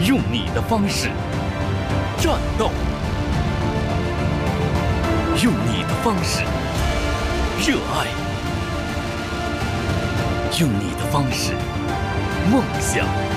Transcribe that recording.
用你的方式战斗，用你的方式热爱，用你的方式梦想。